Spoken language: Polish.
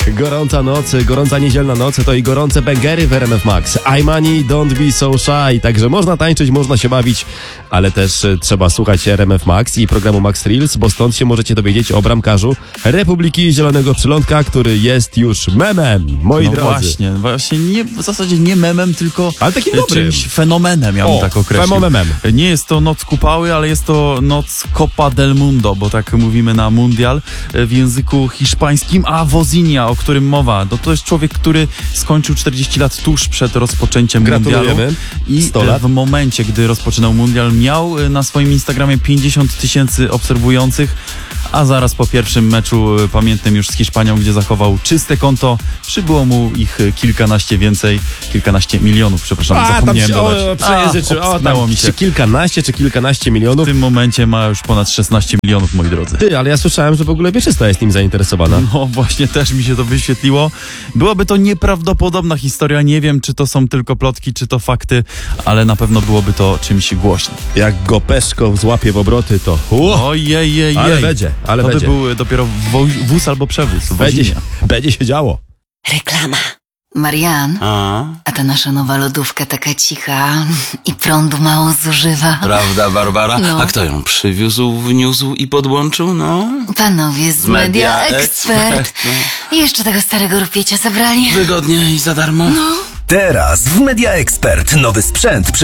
Gorąca noc, gorąca niedzielna noc to i gorące bęgery w RMF Max. iMoney, Don't Be So Shy. Także można tańczyć, można się bawić, ale też trzeba słuchać RMF Max i programu Max Reels, bo stąd się możecie dowiedzieć o bramkarzu Republiki Zielonego Przylądka, który jest już memem, moi drodzy. Właśnie nie, w zasadzie nie memem, tylko ale takim czymś fenomenem, ja bym tak określił. Fenomemem. Nie jest to noc kupały, ale jest to noc Copa del Mundo, bo tak mówimy na mundial w języku hiszpańskim, a Wozinha, o którym mowa, to jest człowiek, który skończył 40 lat tuż przed rozpoczęciem mundialu i w momencie, gdy rozpoczynał mundial, miał na swoim Instagramie 50 000 obserwujących, a zaraz po pierwszym meczu pamiętnym już z Hiszpanią, gdzie zachował czyste konto, przybyło mu ich kilkanaście milionów, przepraszam, zapomniałem dodać. Tam mi się. Czy kilkanaście milionów? W tym momencie ma już ponad 16 milionów, moi drodzy. Ty, ale ja słyszałem, że w ogóle Wieczysta jest nim zainteresowana. No właśnie, też mi się to wyświetliło. Byłaby to nieprawdopodobna historia, nie wiem, czy to są tylko plotki, czy to fakty, ale na pewno byłoby to czymś głośnym. Jak go Peszko złapie w obroty, to... Ojej. Ale będzie. To by był dopiero wóz albo przewóz. Będzie się działo. Reklama. Marian, a ta nasza nowa lodówka taka cicha i prądu mało zużywa. Prawda, Barbara? No. A kto ją przywiózł, wniósł i podłączył, no? Panowie z Media Expert. I jeszcze tego starego rupiecia zabrali. Wygodnie i za darmo? No. Teraz w Media Expert nowy sprzęt